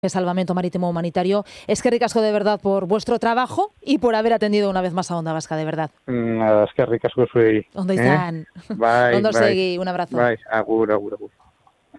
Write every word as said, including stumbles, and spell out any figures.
de Salvamento Marítimo Humanitario. Es que ricasco de verdad por vuestro trabajo y por haber atendido una vez más a Onda Vasca, de verdad. Nada, es que ricasco zuei. Ondo Eh? izan. Bai, Ondo bai, segi, un abrazo. bai, agur, agur, agur.